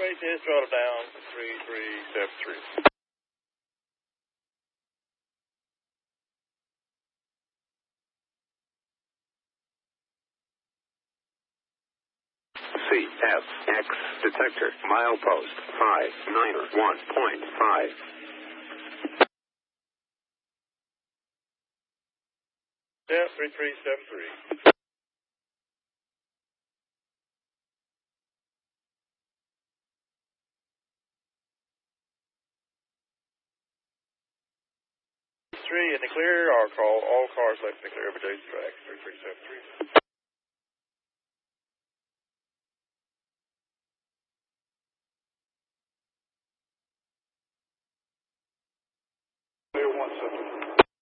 Wait, this throttle down, 3373. CFX detector, milepost 591.5. Yeah, 3373. In the clear, or call all cars left in the clear over Dayton Track, 3373.